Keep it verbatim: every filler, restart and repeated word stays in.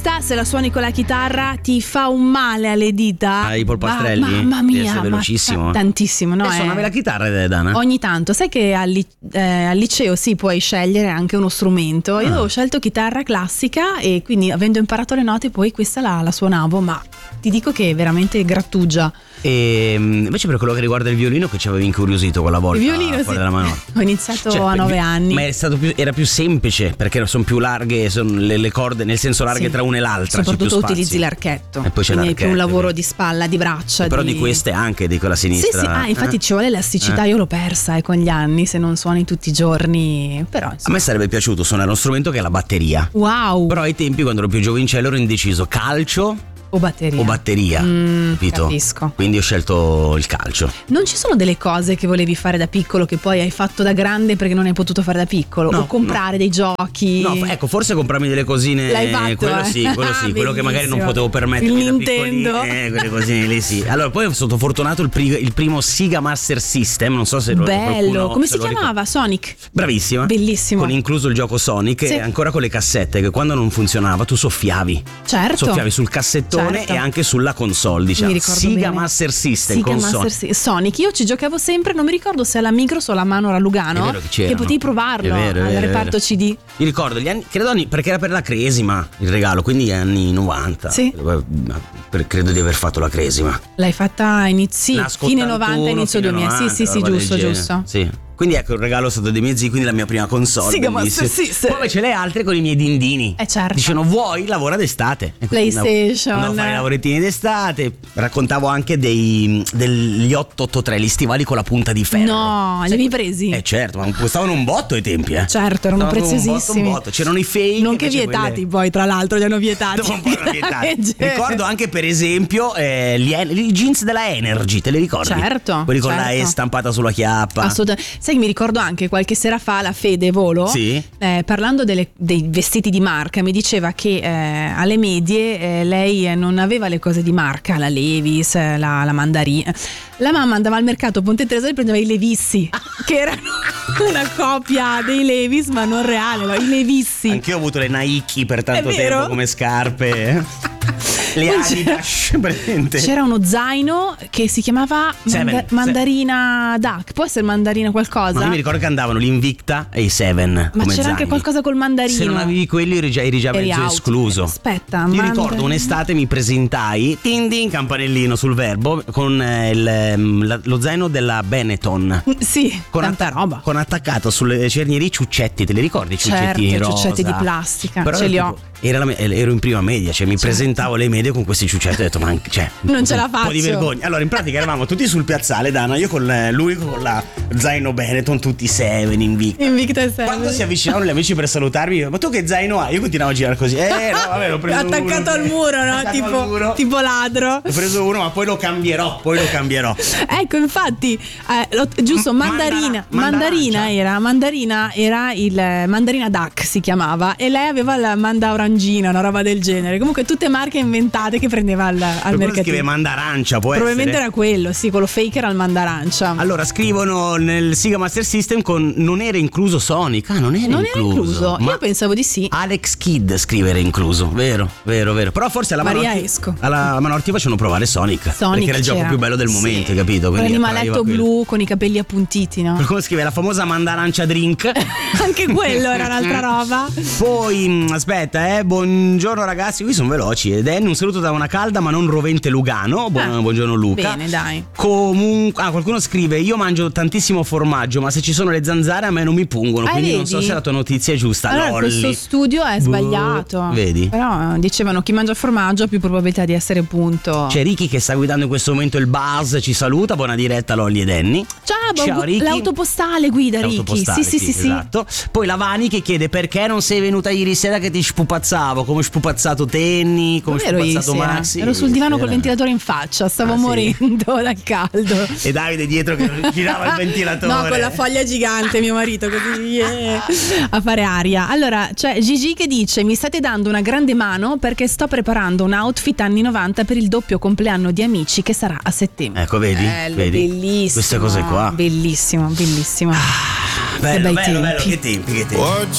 Se la suoni con la chitarra ti fa un male alle dita. Ah, i polpastrelli? Ma, mamma mia, è velocissimo. Ma, tantissimo, no? E suonavi eh. la chitarra, Dana? Ogni tanto. Sai che al, li- eh, al liceo sì, puoi scegliere anche uno strumento. Io Ah. avevo scelto chitarra classica e quindi avendo imparato le note poi questa la, la suonavo, ma ti dico che è veramente grattugia. E invece per quello che riguarda il violino, che ci avevi incuriosito quella volta, Il violino fuori sì. dalla mano. Ho iniziato Cioè, a nove vi- anni. Ma è stato più, era più semplice perché sono più larghe, sono le, le corde, nel senso larghe Sì. tra una e l'altra. c'è più Soprattutto spazio. utilizzi l'archetto. E poi c'è quindi è più un l'archetto, lavoro sì. di spalla, di braccia. Però di, di queste anche, di quella Sì, sinistra. sì, ah, infatti eh? ci vuole elasticità, Eh. io l'ho persa eh, con gli anni, se non suoni tutti i giorni, però A insomma. me sarebbe piaciuto suonare uno strumento che è la batteria. Wow. Però ai tempi, quando ero più giovincello, ero indeciso calcio O batteria. o batteria. Mm, capito? capisco. Quindi ho scelto il calcio. Non ci sono delle cose che volevi fare da piccolo che poi hai fatto da grande perché non hai potuto fare da piccolo? No, o comprare dei giochi? No, f- ecco, forse comprarmi delle cosine. L'hai fatto, quello eh? sì, quello sì, quello che magari non Bellissimo. potevo permettermi Il da Nintendo. piccolino. Eh, quelle cosine lì sì. Allora, poi sono stato fortunato il, pri- il primo Sega Master System, non so se lo Bello. qualcuno Come se si lo ricorda. chiamava? Sonic. Bravissima. Bellissimo. Con incluso il gioco Sonic Sì. e ancora con le cassette, che quando non funzionava tu soffiavi. Certo. Soffiavi sul cassettone Certo. e anche sulla console, diciamo. Mi ricordo Sega bene. Master System Sega con Master Sonic. System. Sonic, io ci giocavo sempre, non mi ricordo se alla Migros o alla Mano o alla Lugano, È vero che c'erano. potevi provarlo È vero, è al vero, è reparto vero. C D. Mi ricordo gli anni, credo anni, perché era per la Cresima il regalo, quindi anni novanta. Sì. Per- credo di aver fatto la Cresima. L'hai fatta a inizio, Nasco fine ottantuno, novanta, inizio fine duemila. novanta, Sì, sì, sì, roba del giusto, genere. giusto. Sì. Quindi ecco, il regalo è stato dei miei zii, quindi la mia prima console. Sega bellissima. Master System. Poi invece le altre con i miei dindini. Eh, certo. Dicevano vuoi lavora d'estate. E quindi PlayStation. andavo- andavo a fare i lavorettini d'estate. Raccontavo anche dei, degli otto otto tre, gli stivali con la punta di ferro. No, li avevi presi? Eh certo, ma costavano un botto ai tempi, eh. Certo, erano Costavano un preziosissimi. botto, un botto. C'erano i fake. Nonché invece vietati quelle- poi, tra l'altro, li hanno vietati. Dopo un po' erano vietati. Legge. Ricordo anche per esempio eh, gli en- i jeans della Energy, te li ricordi? Certo, Quelli con la certo. E stampata sulla chiappa. Assolutamente. Sai che mi ricordo anche qualche sera fa la Fede Volo, Sì. eh, parlando delle- dei vestiti di marca, mi diceva che eh, alle medie eh, lei eh, non aveva le cose di marca, la Levi's, eh, la, la Mandarina. La mamma andava al mercato Ponte Tresori e prendeva i Levissi, che erano una copia dei Levi's ma non reale, no? I Levissi. Anch'io ho avuto le Nike per tanto È vero? tempo come scarpe. Le Poi Adidas, presente. C'era uno zaino che si chiamava Seven. Manda- Mandarina Duck, può essere Mandarina qualcosa? Ma io mi ricordo che andavano l'Invicta e i Seven. Ma come c'era zaini. anche qualcosa col mandarino. Se non avevi quelli eri già, eri già Eri mezzo out. escluso. Aspetta, Io mandarino. ricordo un'estate mi presentai, tin din, campanellino sul verbo, con eh, il, ehm, la- lo zaino della Benetton. Sì, Con, tanta atta- roba. con attaccato sulle cerniere i ciuccetti, te li ricordi? I Certo, ciuccettini i rosa. ciuccetti di plastica, Però ce ero li ho. tipo- era la me- ero in prima media, cioè mi presentavo alle medie con questi ciuccetti e ho detto ma anche- cioè, Non ce la un po' di faccio. vergogna. Allora in pratica eravamo tutti sul piazzale, Dana, io con eh, lui con la zaino Benetton, tutti Seven, Invicta. Invicta e Quando si Seven. avvicinavano gli amici per salutarmi, io, ma tu che zaino hai? Io continuavo a girare così. Eh, no, vabbè, l'ho preso Attaccato uno. al muro, no? Attaccato al Tipo, muro. tipo ladro. Ho preso uno, ma poi lo cambierò, poi lo cambierò. Ecco, infatti, eh, lo- giusto, M- mandarina. mandara- Mandarina mandarancia. era, mandarina era il eh, Mandarina Duck si chiamava e lei aveva la manda orangina, una roba del genere. Comunque tutte marche inventate che prendeva al, al Qualcuno scrive mercatino. mandarancia, può Probabilmente essere. era quello, sì, quello fake era il mandarancia. Allora scrivono nel Sega Master System con non era incluso Sonic. Ah, non era non era incluso. incluso, Ma io pensavo di sì. Alex Kidd scrivere incluso, vero, vero, vero. Però forse alla Maria Manorti, Esco. alla Manorti facevano provare Sonic, Sonic perché era il gioco c'era. più bello del momento, Sì. capito? Con Quindi l'animaletto attraiva quello. blu con i capelli appuntiti, no? Qualcuno scrive la famosa mandarancia drink. Anche quello era un'altra roba. Poi mh, aspetta, eh, buongiorno ragazzi, qui sono veloci. Ed un saluto da una calda ma non rovente Lugano. Buon- Ah, buongiorno Luca. Bene, dai. Comunque, ah, qualcuno scrive: io mangio tantissimo formaggio, ma se ci sono le zanzare a me non mi pungono. Ah, quindi non vedi? so se la tua notizia è giusta. Allora Lolli. questo studio è Boh, sbagliato. vedi? Però eh, dicevano chi mangia formaggio ha più probabilità di essere punto. C'è Ricky che sta guidando in questo momento il bus, ci saluta, buona diretta Lolli e Danny. Ciao, Ciao, gu- Ricky. l'autopostale guida Ricky. L'autopostale, Sì, sì, sì, sì. esatto. Poi la Vani che chiede perché non sei venuta ieri sera che ti spupazzavo, come spupazzato Tenny, come Dove ero ieri spupazzato sera? Maxi. Ero sul Ieri divano sera. col ventilatore in faccia, stavo Ah, sì? morendo dal caldo. E Davide dietro che girava il ventilatore. No, con la foglia gigante, mio marito, così yeah, a fare aria. Allora, c'è Gigi che dice: mi state dando una grande mano perché sto preparando un outfit anni novanta per il doppio compleanno di Amici che sarà a settembre. Ecco, vedi? Bello, Vedi? bellissimo. Queste cose qua. Bellissimo, bellissimo. Bello, Che bei bello, bello, tempi. che tempi, che tempi.